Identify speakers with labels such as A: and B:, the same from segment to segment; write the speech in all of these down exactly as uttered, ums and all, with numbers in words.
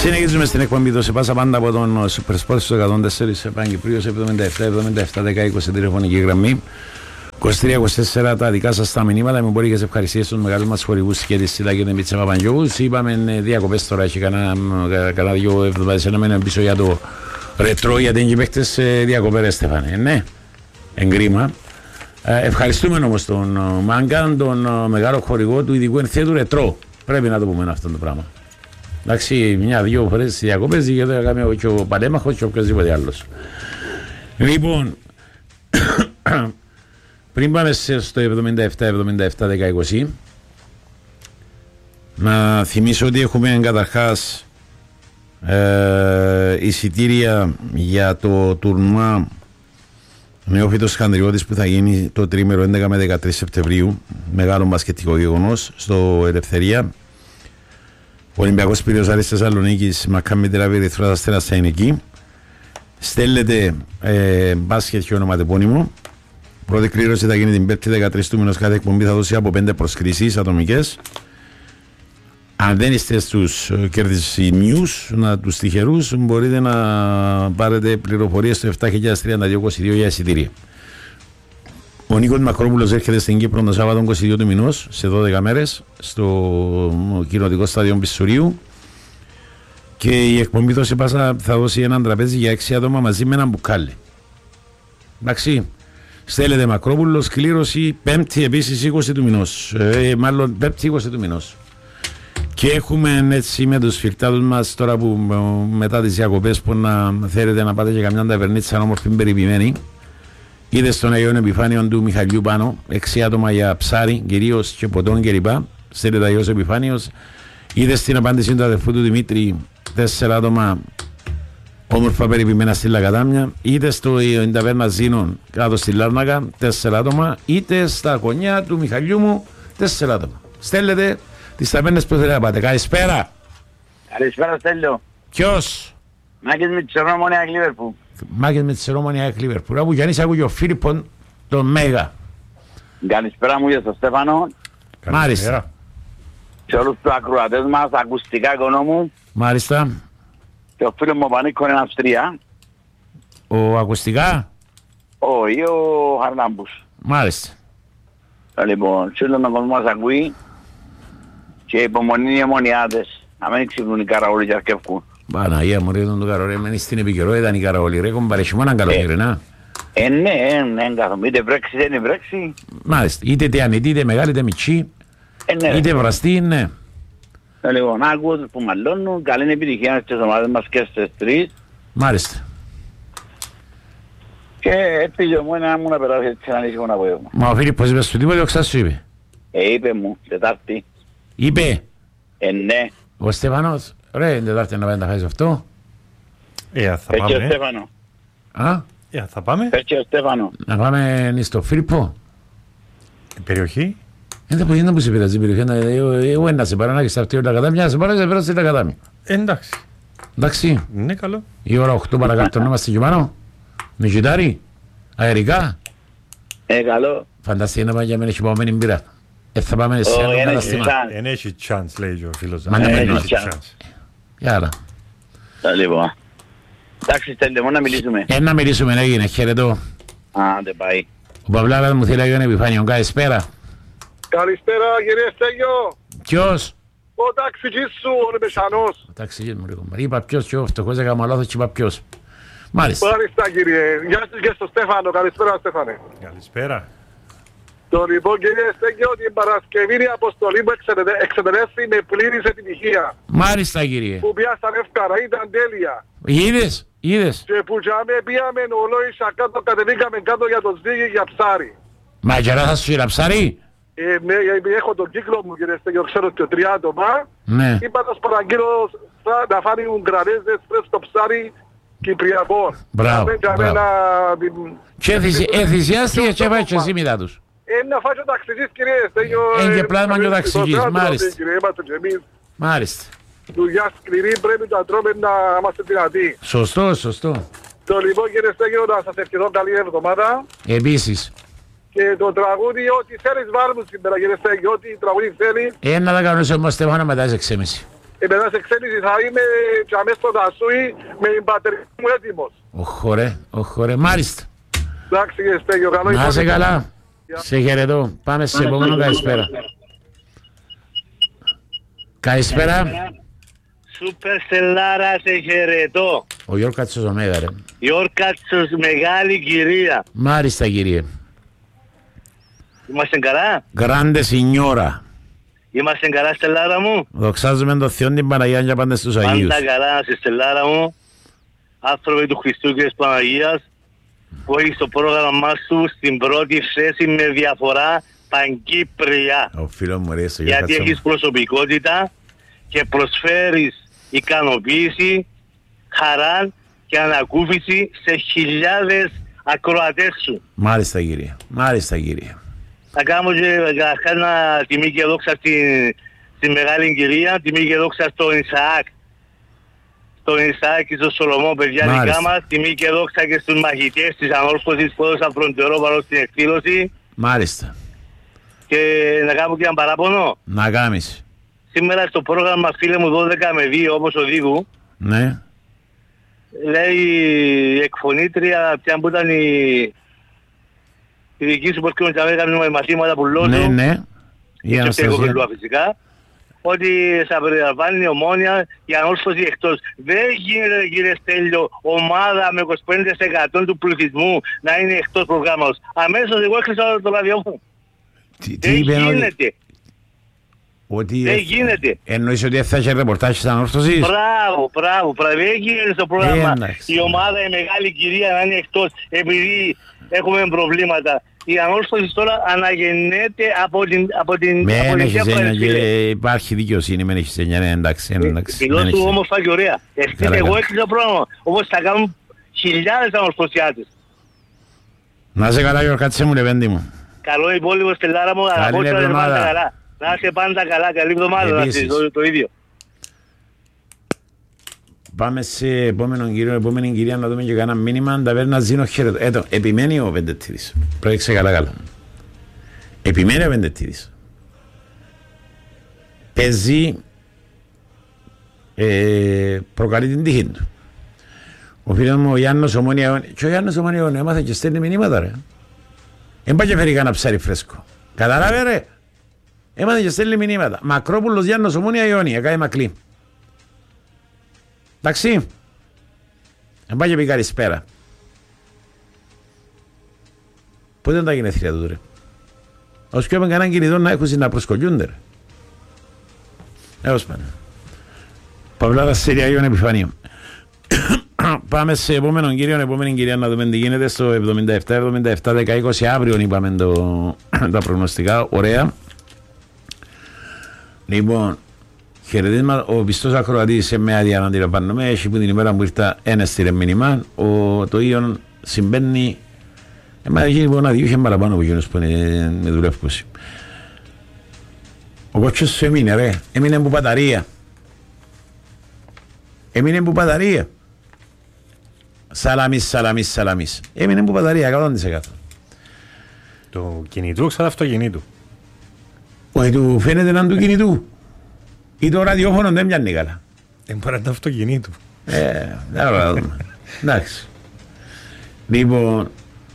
A: Συνεχίζουμε στην εκπομπή του σε πάσα πάντα από τον Super Sport στο εκατόν τέσσερα σε Παγκυπρίος εβδομήντα επτά εβδομήντα επτά δέκα είκοσι τηλεφωνική γραμμή είκοσι τρία είκοσι τέσσερα τα δικά σας τα μηνύματα με μπορεί και σε ευχαριστίες των μεγάλων μας χορηγούς και τη Σιτά και την Πίτσα Παπαγιώγους. Είπαμε διακοπές τώρα, έχει κανένα δύο εβδομάδες να μένουμε πίσω για το ρετρό, γιατί είναι και παίχτες διακοπές, Στέφανε. Ναι, εγκρίμα. Ευχαριστούμε όμως τον Μάγκα, τον μεγάλο χορηγό του ειδικού ενθέτου ρετρό. Πρέπει να το πούμε αυτό το πράγμα. Εντάξει, μια-δυο φορές διακοπές γιατί θα κάνουμε και ο Παλέμαχος και οποιοδήποτε άλλος. Λοιπόν, πριν πάμε στο εβδομήντα επτά εβδομήντα επτά δέκα είκοσι, να θυμίσω ότι έχουμε καταρχάς ε, εισιτήρια για το τουρνουά Νεόφυτος Χανδριώτης που θα γίνει το τρίμερο έντεκα με δεκατρείς Σεπτεμβρίου, μεγάλο μπασκετικό γεγονός στο Ελευθερία. Ο Ολυμπιακός Πύριος Άρης Θεσσαλονίκης, Μακάμπι Τελαβή, Ερυθρός Αστέρας θα είναι εκεί. Στέλνετε ε, μπάσκετ και ονοματεπώνυμο. Πρώτη κλήρωση θα γίνει την πέμπτη δεκατρείς του μήνος. Κάθε εκπομπή θα δώσει από πέντε προσκλήσεις ατομικές. Αν δεν είστε στους κερδισιμιούς, να τους τυχερούς, μπορείτε να πάρετε πληροφορίες στο επτά χιλιάδες τριάντα δύο είκοσι δύο για εισιτήρια. Ο Νίκος Μακρόπουλος έρχεται στην Κύπρο το Σάββατο είκοσι δύο του μηνός, σε δώδεκα μέρες, στο κοινοτικό στάδιο Πισσουρίου. Και η εκπομπή δώση πάσα θα δώσει έναν τραπέζι για έξι άτομα μαζί με έναν μπουκάλι. Εντάξει. Στέλνετε Μακρόπουλος, κλήρωση πέμπτη επίσης είκοσι του μηνός. Ε, μάλλον πέμπτη είκοσι του μηνός. Και έχουμε έτσι με τους φιλτάδους μας τώρα που μετά τις διακοπές που να θέλετε να πάτε και καμιά ταβερνίτσα όμορφη περιποιημένη. Είτε στον Αγιών Επιφάνιον του Μιχαλιού πάνω, έξι άτομα για ψάρι, κυρίως και ποτών κλπ. Στέλνετε Αγιός Επιφάνιος. Είτε στην απάντηση του αδερφού του Δημήτρη, τέσσερα άτομα όμορφα περιποιημένα στη Λακατάμια, είτε στο ταβέρνα Ζήνων κάτω στη Λάρνακα, τέσσερα άτομα, είτε στα κονιά του Μιχαλιού μου, τέσσερα άτομα. Στέλνετε τις ταβέρνες που θέλετε να πάτε. Καλησπέρα.
B: Καλησπέρα, Στέλιο.
A: Ποιος?
B: Μάκης με τη Σερόμονια εκ Λίβερπουλ.
A: Μάκης με τη Σερόμονια εκ Λίβερπουλ. Από Γιάννης άκουγε ο Φίλιππον τον Μέγα.
B: Καλησπέρα μου για τον Στέφανο.
A: Μάλιστα.
B: Σε όλους τους ακροατές μας, ακουστικά οικονόμου.
A: Μάλιστα.
B: Και ο φίλος μου ο Πανίκο είναι Αυστρία.
A: Ο ακουστικά.
B: Όχι, ο Χαρλάμπους.
A: Μάλιστα.
B: Λοιπόν, σε όλον τον κόσμο μας ακούει και υπομονή οι αιμονιάτες. Να μην ξυπνούν οι καραόλοι και αρκεύκουν.
A: Παναγία μου ρε τον το καραόλι, μένει στην επικαιρότητα οι καραόλοι ρε, έχουν παρέχει μόνο καλοκαίρι, να.
B: Ε, ναι, ε, ναι, καθόλου. Είτε βρέξει, είτε βρέξει.
A: Μάλιστα, είτε τεανητή, είτε μεγάλη, είτε μητσί,
B: ε, ναι,
A: είτε βραστή, ναι.
B: Λοιπόν, άκου που μαλλώνουν, καλή επιτυχία στις ομάδες μας και στις τρεις.
A: Μάλιστα.
B: Και έτσι μου είναι να μου να περάσει έτσι ένα ήσυχο απόγευμα.
A: Μα ο Φίλιππος είπε σου τίποτε, ο Ξάς σου είπε.
B: Ε, είπε μου, Τετάρτη.
A: Είπε.
B: Ε, ναι.
A: Ο Στέφανος, ρε, Τετάρτη να πάει να φάεις αυτό.
C: Ε, θα
B: Πες και ο
C: πάμε.
B: Στέφανο.
A: Α,
C: Ε, θα πάμε.
B: Πες και ο Στέφανο.
A: να πάμε στο Φίλιππο.
C: Η περιοχή.
A: Δεν θα που σε πειράζει την περιοχή, εγώ ένα σε παρανάκι στα αυτή όλα κατάμια, σε παρανάκι σε πέρασε τα κατάμια.
C: Ε, εντάξει.
A: Εντάξει,
C: Ναι, καλό.
A: η ώρα οκτώ παρακάτω να είμαστε και πάνω, με γιτάρι, αερικά.
B: Ε, καλό.
A: Φανταστείτε να πάμε για μένα χυπωμένη μπύρα. Ε, θα πάμε σε
B: Ω,
A: άλλο
B: είναι
A: καταστήμα.
B: σαν.
C: Δεν έχει chance, λέει και ο φίλος.
A: Μα ναι,
C: Δεν
A: ναι,
C: έχει
B: ναι.
C: chance.
A: Γεια άλλα.
B: Τα λοιπόν. Εντάξει, Στέλιο, μόνο να μιλήσουμε.
A: Ε, να μιλήσουμε, έγινε, χαιρετώ.
B: Α, δεν πάει.
A: Ο Παυλάρας μου θέλει να επιφάνειο, καλησπέρα.
D: Καλησπέρα κύριε Στέλιο.
A: Ποιος?
D: Ο ταξιτζής σου, ο Νεπεσανός.
A: Εντάξει, μου λίγο. Είπα ποιος και ο φτωχός έκανα λάθος και είπα ποιος. Μάλιστα.
D: Μάλιστα κύριε. Γεια σας και στο Στέφανο. Καλησπέρα Στέφανε.
C: Καλησπέρα.
D: Το λοιπόν κύριε Στέλιο, την Παρασκευή η αποστολή μου εξεδε- εξεδρεύει με πλήρης επιτυχία.
A: Μάλιστα κύριε.
D: Που πιάσαν εύκαρα, ήταν τέλεια.
A: Είδες, είδες.
D: Και που τζάμε πήγαμε ολόισα κάτω, κατεβήκαμε κάτω για το σδίγι για ψάρι.
A: Μα γερά θα σου γύρα ψάρι.
D: Ε, ναι, γιατί έχω τον κύκλο μου κύριε Στέλιο, ξέρω και τρία άτομα.
A: Ναι.
D: Είπα να σπαραγγείλω θα- να φάνει ουγκρανέζες φρέσκο ψάρι κυπριακό.
A: Μπράβο,
D: Να μην
A: μπράβο.
D: να-
A: Και εθυσι- εθυσιάστηκε και πάει και εσύ μετά τους.
D: Ε, να φάει ο ταξιτζής κύριε Στέλιο.
A: Εν και
D: ε,
A: πλάσμα και ο
D: ε,
A: ταξιτζής,
D: το τράτο,
A: μάλιστα.
D: κύριε, είμαστε και εμείς.
A: Μάλιστα.
D: Δουλειά σκληρή πρέπει να τρώμε να είμαστε δυνατοί.
A: Σωστό, σωστό.
D: Το λοιπόν κύριε Στέλιο να σας ευχηθώ καλή εβδομάδα.
A: Επίσης.
D: Και το τραγούδι ό,τι θέλεις βάλουμε σήμερα κύριε Στέλιο. Ό,τι τραγούδι θέλεις.
A: Ε, να τα κάνω σε όμως Στέφανο μετά τις έξι και μισή.
D: μετά σε εξέλιξη θα είμαι και αμέσως στο Τασούι με την πατρική μου έτοιμος.
A: Οχ, ρε, οχ, ρε, μάλιστα.
D: Εντάξει κύριε Στέγιο, καλό
A: Να είσαι
D: υπόλοιπο.
A: καλά. Σε χαιρετώ. Πάμε σε επόμενο καλησπέρα. Καλησπέρα.
E: Σούπερ Στελάρα, σε χαιρετώ.
A: Ο Γιώργος Κάτσος Ωμέγα, ρε.
E: Γιώργατσος, μεγάλη κυρία.
A: Μάλιστα, κύριε.
E: Είμαστε καλά.
A: Γκράντε Σινιόρα.
E: Είμαστε καλά, Στελάρα μου.
A: Δοξάζουμε τον Θεό την Παναγία και πάντα στους Αγίους.
E: Πάντα καλά, στη Στελάρα μου. Άνθρωποι του Χριστού και της Παναγίας, που έχει στο πρόγραμμά σου στην πρώτη θέση με διαφορά παγκύπρια.
A: Ο φίλος μου ρε, στο Γιώργο
E: Γιατί
A: Κάτσο.
E: έχεις προσωπικότητα και προσφέρεις ικανοποίηση, χαρά και ανακούφιση σε χιλιάδες ακροατές σου.
A: Μάλιστα, κύριε. Μάλιστα, κύριε.
E: Θα κάνω και καταρχάς ένα τιμή και δόξα στην, στην μεγάλη κυρία, τιμή και δόξα στον Ισαάκ. Στον Ισαάκ και στον Σολομό, παιδιά
A: Μάλιστα.
E: δικά μας, τιμή και δόξα και στους μαχητές της ανόρθωσης που έδωσαν φροντερό παρό στην εκδήλωση.
A: Μάλιστα.
E: Και να κάνω και ένα παράπονο.
A: Να κάνεις.
E: Σήμερα στο πρόγραμμα, φίλε μου, δώδεκα με δύο όπως οδήγου,
A: Ναι.
E: λέει η εκφωνήτρια, ποια που ήταν η, η δική σου, πως και με έκαναν μαθήματα που λόγω.
A: Ναι, ναι. Η
E: Και
A: Αναστασία.
E: εγώ φυσικά, ότι θα περιλαμβάνει η Ομόνια η ανόρθωση εκτός. Δεν γίνεται, κύριε Στέλιο, ομάδα με είκοσι πέντε τοις εκατό του πληθυσμού να είναι εκτός προγράμματος. Αμέσως εγώ έκλεισα το ραδιόφωνο.
A: Τι, τι
E: Δεν
A: είπε, ότι,
E: γίνεται.
A: ότι
E: Δεν γίνεται.
A: εννοείς ότι θα έχει ρεπορτάζ της ανόρθωσης.
E: Μπράβο, μπράβο, μπράβο. Δεν γίνεται στο πρόγραμμα
A: Εντάξει.
E: η ομάδα, η μεγάλη κυρία να είναι εκτός επειδή έχουμε προβλήματα. Η ανόρθωση τώρα αναγεννέται από την από την
A: Μεν
E: από την
A: έχεις
E: ίδια
A: έννοια
E: παρελθόν.
A: και υπάρχει δικαιοσύνη, μεν έχεις έννοια, ναι, εντάξει, ναι, εντάξει. δεν
E: Δηλώσου
A: έχεις-
E: όμορφα και ωραία. Εχθές
A: Καλά,
E: εγώ
A: καλά.
E: έκλεισα το πρόγραμμα, όπως θα κάνουν χιλιάδες ανορθωσιάτες.
A: Να σε καλά, Γιώργο, κάτσε μου, λεβέντη μου.
E: Καλό υπόλοιπο, Στελάρα μου,
A: Καλή
E: αγαπώ να είστε
A: εβδομάδα.
E: πάντα καλά. Να είστε πάντα καλά, καλή εβδομάδα, να
A: Επίσης.
E: είστε το, το ίδιο.
A: Πάμε σε επόμενον κύριο, επόμενη κυρία να δούμε και κάνα μήνυμα. Ταβέρνα Ζήνο χαιρετώ. Έτω, επιμένει ο Πεντετίδης. Πρόεξε καλά καλά. Επιμένει ο Πεντετίδης. Παίζει, ε, προκαλεί την τύχη του. Ο φίλος μου ο Γιάννος Ομόνια, και ο Γιάννος Ομόνια έμαθε και στέλνει μηνύματα ρε. Εν πάει και φέρει κανένα ψάρι φρέσκο. Καταλάβε ρε. Έμαθε και στέλνει μηνύματα. Μακρόπουλος Γιάννος Ομόνια Ιόνια, κάει μακλή. Εντάξει. Εν πάει και πει καλησπέρα. Πότε είναι τα γενέθλια του ρε. Ως και έπαιρνε κανέναν κινητό να έχουν να προσκολιούνται ρε. Έως πάνε. Παυλάρα Συρία Ιών Επιφανίου. Πάμε σε επόμενον κύριο, επόμενη κυρία να δούμε τι γίνεται στο εβδομήντα επτά εβδομήντα επτά δέκα είκοσι. Αύριο είπαμε το, τα προγνωστικά. Ωραία. Λοιπόν, χαιρετίσμα. Ο πιστός ακροατής σε με άδεια να αντιλαμβάνομαι. Έχει που την ημέρα που ήρθα ένα στήρε μήνυμα. Ο, το ίδιο συμβαίνει. Εμένα έχει λοιπόν αδειού είχε παραπάνω από εκείνος που είναι με δουλεύκωση. Ο κότσος σου έμεινε ρε. Έμεινε που μπαταρία. Έμεινε που μπαταρία. Σαλαμίς, σαλαμίς, σαλαμίς. Έμεινε που μπαταρία, εκατό τοις εκατό.
C: Το κινητού ξανά αυτοκινήτου.
A: Όχι, του φαίνεται να είναι του κινητού. Ή το ραδιόφωνο δεν μοιάζει καλά.
C: Δεν μπορεί να είναι αυτοκινήτου.
A: Ε, δεν θα δούμε. Εντάξει. Λοιπόν,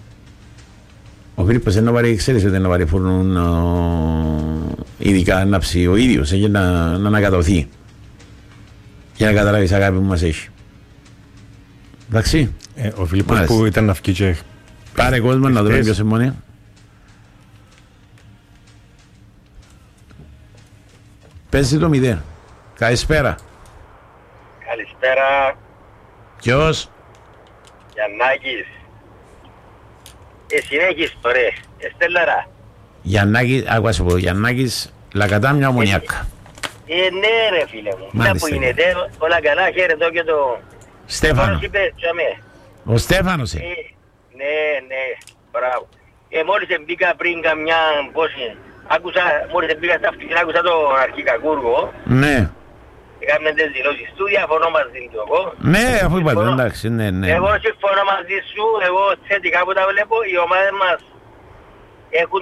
A: ο Φίλιππος δεν πάρει, ξέρεις ότι να πάρει φούρνουν ειδικά ανάψει ο ίδιος για να, να ανακατωθεί. Για να καταλάβεις αγάπη που μας έχει. Εντάξει.
C: Ε, ο Φίλιππος
A: Μάλιστα.
C: που ήταν να βγει και...
A: Πάρε κόσμο να δούμε
C: Εχθές.
A: ποιος είναι μόνοι. Παίζει το μηδέν. Καλησπέρα.
F: Καλησπέρα,
A: Ποιος?
F: Γιαννάκης. Εσύ έχεις το ρε, Εστέλλαρα.
A: Γιαννάκης, άκουα σου πω, Γιαννάκης Λακατά μια ομονιάκα.
F: Ε, ναι ρε φίλε μου. Κοίτα
A: Μάλιστα.
F: που γίνεται, όλα καλά, χαίρετο και το...
A: Στέφανο.
F: Πώς είπε, τσαμέ.
A: Ο Στέφανος.
F: Ε,
A: ε.
F: ναι, ναι, μπράβο. Ε, μόλις μπήκα πριν καμιά, πώς είναι, άκουσα, μόλις μπήκα στα αυτοκίνητα, άκουσα τον αρχικακούργο,
A: Ναι.
F: έκαμε τις δηλώσεις του, διαφωνώ μαζί του εγώ.
A: Ναι, αφού είπατε, εντάξει, ναι, ναι.
F: Εγώ συμφωνώ μαζί σου, εγώ θετικά που τα βλέπω, οι ομάδες μας έχουν τις δυνατότητες να περάσουν και οι τρεις και θα περάσουν.
A: Άι στον κακούργο, δεν τα μου έχετε ρε κουμπάρε.
F: Ε, ναι ρε φίλε μου,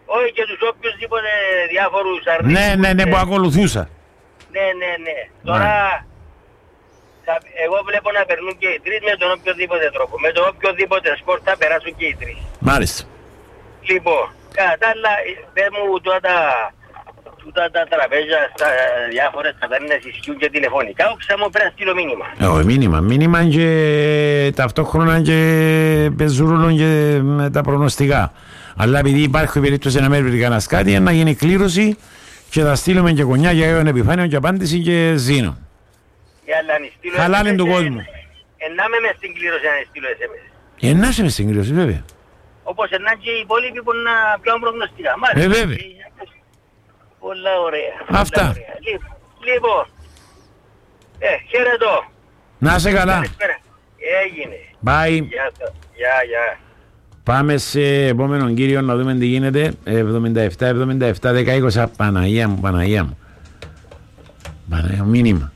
F: Όχι και τους οποιοσδήποτε διάφορους αρνητικούς.
A: Ναι, ναι, ναι, που ακολουθούσα.
F: Ναι, ναι, ναι. Τώρα θα, εγώ βλέπω να περνούν και οι τρεις με τον οποιοδήποτε τρόπο. Με τον οποιοδήποτε σκορ θα περάσουν και οι τρεις.
A: Μάλιστα.
F: Λοιπόν, κατά άλλα, πες μου τώρα τα, τούτα τα τραπέζια στα διάφορες ταβέρνες ισχύουν και τηλεφωνικά. Όχι, θα μου πρέπει να στείλω μήνυμα.
A: Όχι, μήνυμα. Μήνυμα και ταυτόχρονα και παίζουν ρόλο και με τα προγνωστικά. Αλλά επειδή υπάρχει περίπτωση να μην βρει κανένας κάτι, να γίνει κλήρωση και θα στείλουμε και κονιά για έον επιφάνειο και απάντηση και ζήνω. Χαλάλιν του κόσμου.
F: Ενάμε μες στην κλήρωση να στείλω ες εμ ες.
A: Ενάσε μες στην κλήρωση, βέβαια.
F: Όπως ενά και οι υπόλοιποι που να πιάνουν προγνωστικά.
A: Ε, βέβαια.
F: Πολλά ωραία.
A: Αυτά.
F: Πολλά ωραία. Λοιπόν, ε, χαιρετώ.
A: Να είσαι καλά.
F: Έγινε.
A: Bye.
F: Γεια σας. Γεια, γεια.
A: Πάμε σε επόμενον κύριο να δούμε τι γίνεται. εβδομήντα επτά εβδομήντα επτά δέκα είκοσι. Παναγία μου, Παναγία μου. Παναγία μου, μήνυμα.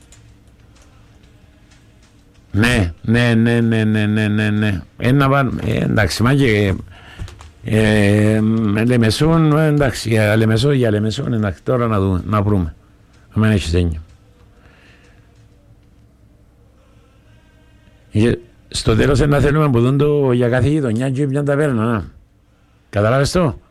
A: Ναι, ναι, ναι, ναι, ναι, ναι, ναι, ναι. Ένα πάνω, ε, εντάξει, μα και ε, Λεμεσόν, εντάξει, για Λεμεσό, για Λεμεσόν, εντάξει, τώρα να δούμε, να βρούμε. Αν δεν έχεις έννοια. Στο τέλος να θέλουμε που δουν το για κάθε γειτονιά και μια ταβέρνα, να. Καταλάβες το.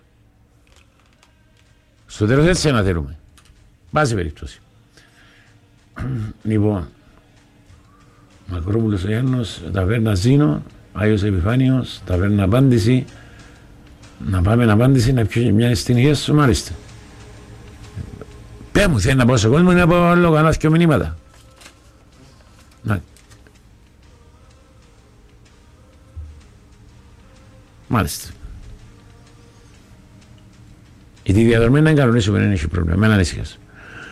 A: Στο τέλος έτσι να θέλουμε. Πάση περίπτωση. Λοιπόν, Μακρόπουλος ο Γιάννος, ταβέρνα Ζήνο, Άγιος Επιφάνιος, ταβέρνα Απάντηση. Να πάμε να απάντηση, να πιω μια στην υγεία σου, μάλιστα. Πέ μου, θέλει να πω στον κόσμο ή να πω άλλο κανένας και μηνύματα. Να. Μάλιστα. Η τη διαδρομή να κανονίσουμε, δεν έχει πρόβλημα. Μένα ανήσυχας.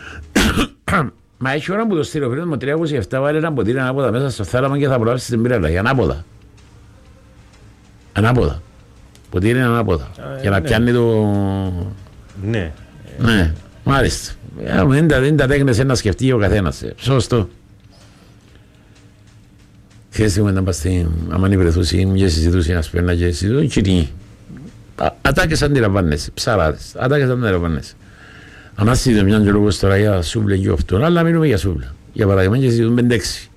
A: Μα έχει ώρα που το στείλω πριν μου τρία είκοσι επτά βάλει ένα ποτήρι ανάποδα μέσα στο θάλαμα και θα προλάβεις την πυρέλα. Ανάποδα. Ανάποδα. Ποτήρι είναι ανάποδα.
C: Α,
A: για να
C: ναι.
A: πιάνει το...
C: Ναι.
A: Ναι, μάλιστα. Είναι τα τέχνες να σκεφτεί ο καθένας. Σωστό. Χθες ήμουν να πας στην αμανή βρεθούση και συζητούσει να σπέρνα και συζητούν και ατάκες αντιλαμβάνεσαι, ψαράδες, ατάκες αντιλαμβάνεσαι. Αν άσχεται μιαν και λόγος τώρα για σούβλε και αυτόν, αλλά μιλούμε για σούβλε. Για παράδειγμα και συζητούν πέντε έξι.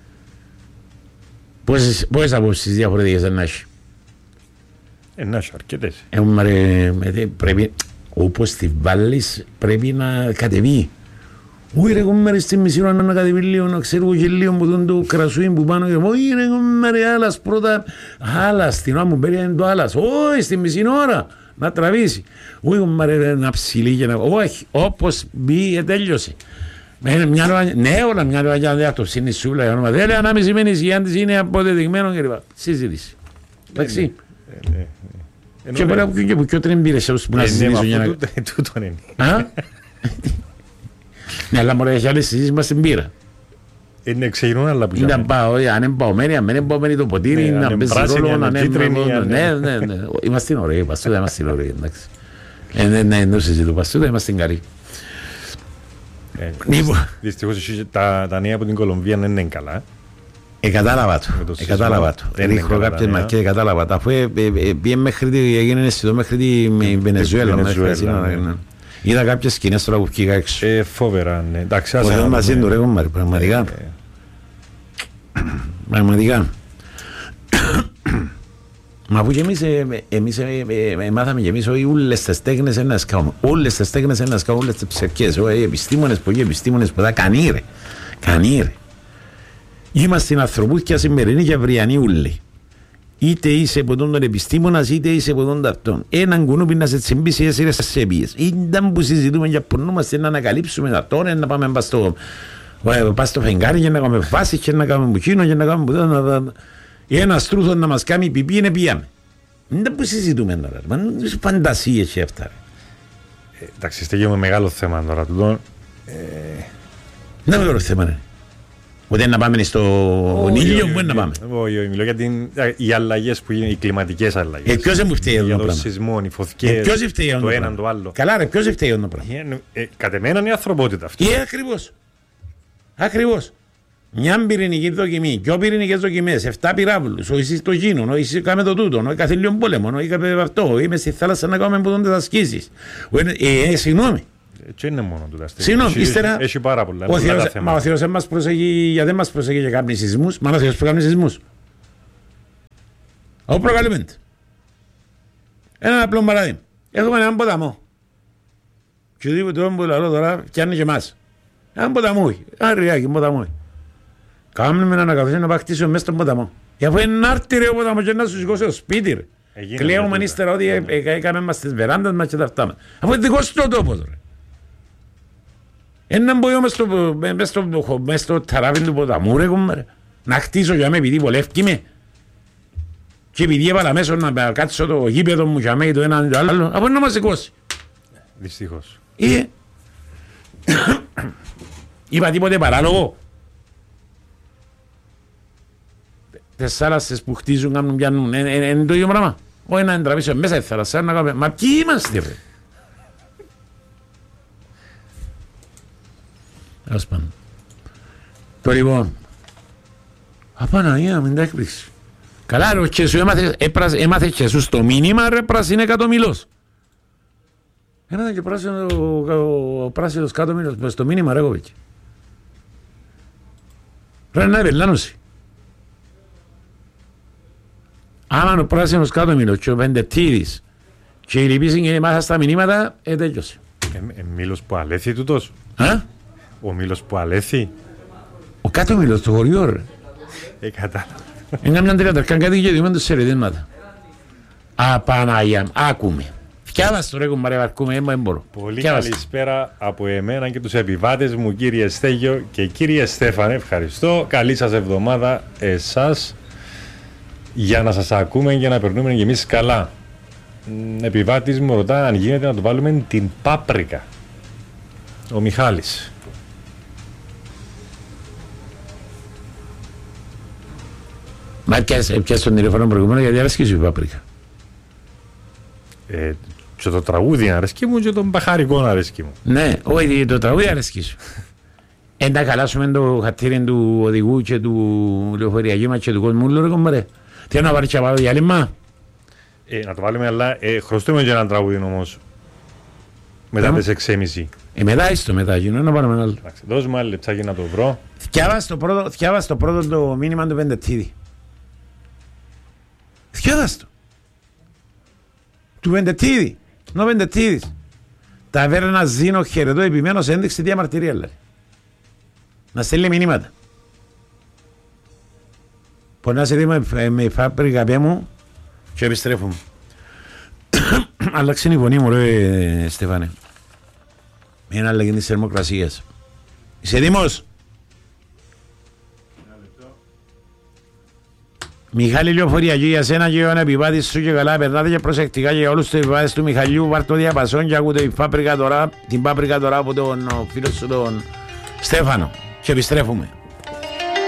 A: Πόσες απόψεις διαφορετικές να έχει.
C: Να έχει αρκετές.
A: Πρέπει, όπως τη βάλεις πρέπει να κατεβεί. Όχι ρε κομμάρι στη μισή ώρα να κατεβεί λίγο, να ξέρω και λίγο που τον το κρασούιν που πάνω και όχι ρε κομμάρι άλλας πρώτα, άλλας, την ώρα μου πέρια είναι το άλλας, όχι στη μισή ώρα να τραβήσει. Όχι κομμάρι να ψηλεί και να, όχι, όπως μπει τέλειωσε. Ναι όλα μια ώρα για να δει αυτό, είναι η σούβλα για όνομα, δεν λέει ανάμιση μένεις για αν είναι αποδεδειγμένο κλπ. Συζήτηση. Εντάξει. Και μπορεί να πει και που πιο τρεμπήρες που να συζητήσουν για να...
C: Τούτον είναι.
A: Ναι, αλλά μωρέ, έχει άλλες συζήσεις μας στην πύρα.
C: Είναι ξεκινούν άλλα που
A: είναι πάω, αν είναι παωμένοι, αν είναι παωμένοι το ποτήρι, να παίζει ρόλο, να είναι... Ναι, ναι, ναι, είμαστε ωραίοι, παστούτα, είμαστε ωραίοι, εντάξει. Ναι, ναι, δεν συζητώ, παστούτα, είμαστε καλοί.
C: Δυστυχώς τα νέα από την Κολομβία δεν είναι καλά.
A: Εκατάλαβα το, εκατάλαβα το. Ρίχνω κάποιες μαρκές, εκατάλαβα το. Αφού πήγε μέχρι τη, έγινε αισθητό μέχρι τη Βενεζουέλα. Είδα κάποιες σκηνές τώρα που πήγα έξω.
C: Ε, φόβερα, ναι. Εντάξει,
A: άσε. Μπορεί μαζί του ρε κομμάρι, πραγματικά. Πραγματικά. Μα που και εμείς, εμείς μάθαμε και εμείς ότι όλες τις τέχνες είναι να σκάουμε. Όλες τις τέχνες είναι να σκάουμε, όλες τις ψευκές. Οι επιστήμονες που οι επιστήμονες που θα κανεί ρε. Κανεί ρε. Είμαστε ανθρωπούθηκια σημερινή και αυριανή ούλοι. Είτε είσαι από τον επιστήμονας, είτε είσαι από τον ταυτόν. Έναν κουνούπι να σε τσιμπήσει εσύ στις σεπίες. Ήταν που συζητούμε για πορνούμαστε να ανακαλύψουμε τα τώρα, να πάμε πας στο, πας στο φεγγάρι και να κάνουμε βάσεις και να κάνουμε μπουκίνο και να κάνουμε μπουδά. Ένας τρούθος να μας κάνει πιπί είναι πιάμε. Δεν που συζητούμε τώρα. Μαν φαντασίες και αυτά.
C: Εντάξει, στέγουμε μεγάλο θέμα τώρα.
A: Δεν μεγάλο θέμα είναι. Ούτε να πάμε στον ήλιο, μπορεί να πάμε.
C: Όχι, όχι, μιλώ για οι αλλαγές που είναι, οι κλιματικές αλλαγές.
A: Ε, ποιος μου φταίει εδώ
C: για
A: το
C: το
A: πράγμα.
C: σεισμό, οι φωτιές,
A: ε,
C: το έναν το άλλο.
A: Καλά ρε, ποιος φταίει εδώ το πράγμα.
C: Ε, ε, κατ' εμένα είναι η ανθρωπότητα αυτή.
A: Ε, ακριβώς. Ακριβώς. Μια πυρηνική δοκιμή, δυο πυρηνικές δοκιμές, εφτά πυράβλους, όχι το γίνο, όχι κάμε το τούτο, όχι κάθε λίγο πόλεμο, όχι κάμε αυτό, είμαι στη θάλασσα να κάνουμε ποτέ τα ασκήσεις. Ε, ε, συγγνώμη.
C: Έτσι είναι μόνο του τα στέλνει.
A: Συγγνώμη, ύστερα.
C: Έχει πάρα πολλά.
A: Ο Θεός, μα ο Θεός δεν μας προσέχει, γιατί δεν μας προσέχει για κάποιους σεισμούς, μα ο Θεός προκαλεί σεισμούς. Εγώ προκαλούμε. Ένα απλό παράδειγμα. Έχουμε έναν ποταμό. Και οτιδήποτε το που λέω τώρα φτιάχνει και εμάς. Έναν ποταμό, ένα ριάκι, ποταμό. Κάμνουμε να ανακαθίσουμε να παχτίσουμε μέσα στον ποταμό. Για αφού είναι άρτη ρε ο ποταμό και να σου σηκώσει το σπίτι ρε. Κλαίουμε ύστερα ότι έκαμε μας στις βεράντες μας και τα αυτά μας. Αφού είναι δικός του ο τόπος ρε. Έναν μπω μες στο ταράβι του ποταμού ρε κομμάρε. Να χτίσω για με επειδή βολεύκει με. Και επειδή έβαλα μέσα να κάτσω το γήπεδο μου για με το έναν το άλλο. Αφού είναι να μας σηκώσει.
C: Δυστυχώς.
A: Είπα τίποτε παράλογο. Τις θάλασσες που χτίζουν κάνουν πιάνουν, είναι το ίδιο πράγμα. Όχι να εντραβήσω μέσα στη θάλασσα, να κάνουμε, μα ποιοι είμαστε ρε. Ας πάμε. Το λοιπόν, απαναγία μην τα έκπληξη. Καλά ρε, και σου έμαθες και σου στο μήνυμα ρε πράσινο εκατομμύλος. Έμαθα και ο πράσινος εκατομμύλος, στο μήνυμα ρε κόβηκε. Ρε να επελάνωση. Άμα ο πράσινος εκατομμύλος και ο Πεντετήρης και οι λοιποί συγγενείς μάθα στα μηνύματα, ε, τέλειωσε.
C: Ε, ε, μήλος που αλέθη τούτος.
A: Α?
C: Ο μήλος που αλέθη.
A: Ο κάτω-μήλος, το χωριό ρε.
C: Ε, κατάλαβα.
A: Είναι μια τριανταρκάν κάτι και διούμε τους σερεδίσματα. Απαναγιά μου, άκουμε. Φτιάβας το ρε κουμπάρε βαρκούμε, δεν μπορώ.
C: Πολύ καλησπέρα από εμένα και τους επιβάτες μου κύριε Στέγιο και κύριε Στέφανε. Ευχαριστώ. Καλή σας εβδομάδα εσάς. Για να σας ακούμε και να περνούμε και εμείς καλά. Επιβάτης μου ρωτά αν γίνεται να το βάλουμε την πάπρικα. Ο Μιχάλης.
A: Μα πιάσε τον τηλέφωνο προηγούμενο γιατί αρέσκει σου η πάπρικα.
C: Ε, και το τραγούδι αρέσκει μου και τον παχαρικό αρέσκει μου.
A: Ναι, όχι το τραγούδι αρέσκει σου. Εν να χαλάσουμε το χατήρι του οδηγού και του λεωφοριακού μας και του κόσμου ρε κομπάρε. Τι να πάρει και να διάλειμμα.
C: Ε, να το βάλουμε, αλλά ε, χρωστούμε και έναν τραγούδι όμως. Μετά τις έξι και μισή.
A: Ε, μετά είστε μετά, γίνω να πάρουμε ένα άλλο.
C: Δώσ' μου άλλη λεπτάκι να το βρω.
A: Θιάβας το πρώτο, θιάβας το πρώτο το μήνυμα του Πεντετίδη. Θιάβας το. Του Πεντετίδη. Νο Πεντετίδης. Ταβέρνα Ζήνο χαιρετώ επιμένως ένδειξη διαμαρτυρία λέει. Να στέλνει μηνύματα. Μπορεί να σε δει με, με φάπρικα πέ μου και επιστρέφουμε. Άλλαξε η φωνή μου ρε Στεφάνε. Με ένα αλλαγή της θερμοκρασίας. Είσαι έτοιμος? Μιχάλη Λεωφοριακή για σένα και για τον επιβάτη σου και καλά περνάτε και προσεκτικά και για όλους τους επιβάτες του Μιχαλιού βάρ' το διαπασόν και ακούτε την πάπρικα τώρα, την πάπρικα τώρα από τον φίλο σου τον Στέφανο και επιστρέφουμε.